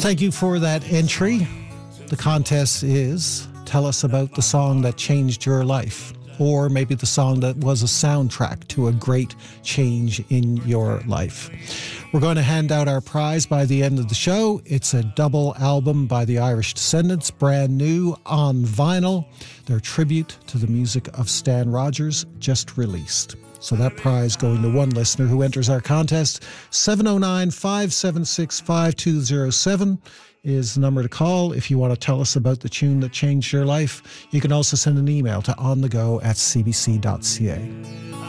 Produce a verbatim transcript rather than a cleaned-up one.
Thank you for that entry. The contest is tell us about the song that changed your life, or maybe the song that was a soundtrack to a great change in your life. We're going to hand out our prize by the end of the show. It's a double album by the Irish Descendants, brand new on vinyl. Their tribute to the music of Stan Rogers, just released. So that prize going to one listener who enters our contest. seven oh nine, five seven six, five two oh seven is the number to call if you want to tell us about the tune that changed your life. You can also send an email to onthego at c b c dot c a.